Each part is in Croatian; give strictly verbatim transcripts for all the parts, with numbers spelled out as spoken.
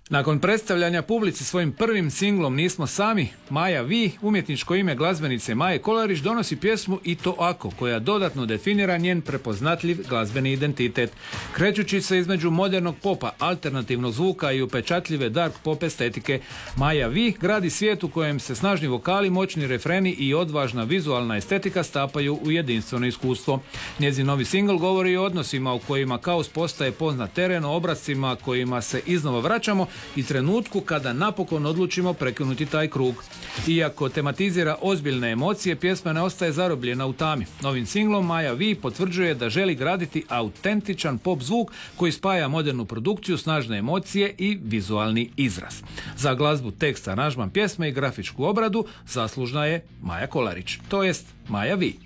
Nakon predstavljanja publici svojim prvim singlom Nismo sami, Maja Vi, umjetničko ime glazbenice Maje Kolarić, donosi pjesmu I to ako, koja dodatno definira njen prepoznatljiv glazbeni identitet. Krećući se između modernog popa, alternativnog zvuka i upečatljive dark pop estetike, Maja Vi gradi svijet u kojem se snažni vokali, moćni refreni i odvažna vizualna estetika stapaju u jedinstveno iskustvo. Njezin novi singl govori o odnosima u kojima kaos postaje poznat teren, o obrascima kojima se iznova vraćamo i trenutku kada napokon odlučimo prekinuti taj krug. Iako tematizira ozbiljne emocije, pjesma ne ostaje zarobljena u tami. Novim singlom Maja Vi potvrđuje da želi graditi autentičan pop zvuk koji spaja modernu produkciju, snažne emocije i vizualni izraz. Za glazbu, tekst, aranžman pjesme i grafičku obradu zaslužna je Maja Kolarić, to jest Maja Vi.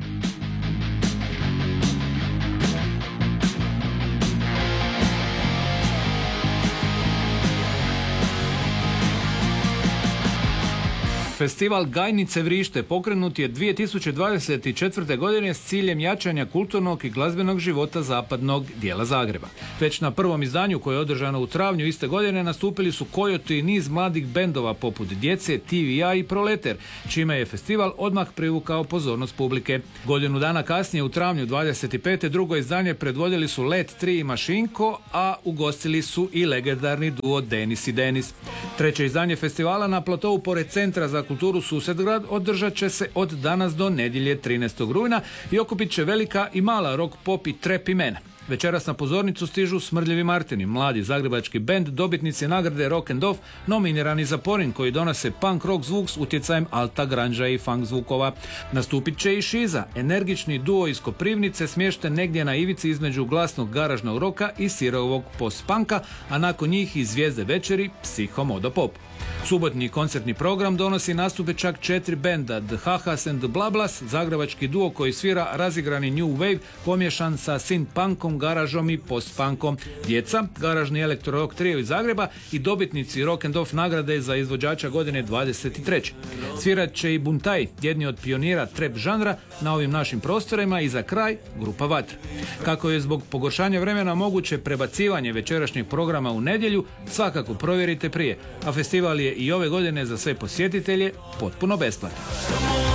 Festival Gajnice Vrište pokrenut je dvije tisuće dvadeset četvrte. godine s ciljem jačanja kulturnog i glazbenog života zapadnog dijela Zagreba. Već na prvom izdanju koje je održano u travnju iste godine nastupili su Kojoti i niz mladih bendova poput Djece, T V I i Proleter, čime je festival odmah privukao pozornost publike. Godinu dana kasnije u travnju dvadeset pete. drugo izdanje predvodili su Let tri i Mašinko, a ugostili su i legendarni duo Denis i Denis. Treće izdanje festivala na platovu pored Centra za kulturu Susedgrad održat će se od danas do nedjelje trinaestog rujna i okupit će velika i mala rock, pop i trap imena. Večeras na pozornicu stižu Smrdljivi Martini, mladi zagrebački bend, dobitnici nagrade Rock and Off, nominirani za Porin, koji donose punk rock zvuk s utjecajem alta, granđa i funk zvukova. Nastupit će i Šiza, energični duo iz Koprivnice, smješten negdje na ivici između glasnog garažnog roka i sirovog post-punka, a nakon njih i zvijezde večeri Psiho Modo Pop. Subotni koncertni program donosi nastupe čak četiri benda: The Hahas and the Blablas, zagrebački duo koji svira razigrani new wave pomješan sa synth-punkom, garažom i post-punkom; Djeca, garažni elektro-rock trio iz Zagreba i dobitnici Rock and Off nagrade za izvođača godine dvadeset treće. Svirat će i Buntaj, jedni od pionira trap žanra na ovim našim prostorima, i za kraj grupa Vatra. Kako je zbog pogoršanja vremena moguće prebacivanje večerašnjeg programa u nedjelju, svakako provjerite prije, a festival je i ove godine za sve posjetitelje potpuno besplatan.